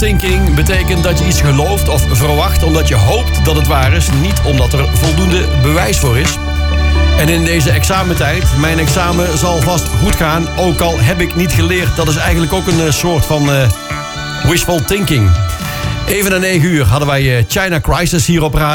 thinking betekent dat je iets gelooft of verwacht omdat je hoopt dat het waar is, niet omdat er voldoende bewijs voor is. En in deze examentijd, mijn examen zal vast goed gaan, ook al heb ik niet geleerd. Dat is eigenlijk ook een soort van wishful thinking. Even na 9 uur hadden wij China Crisis hier op radio.